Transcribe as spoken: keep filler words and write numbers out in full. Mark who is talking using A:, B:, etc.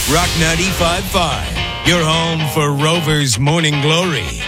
A: Rock ninety-five point five, your home for Rovers Morning Glory.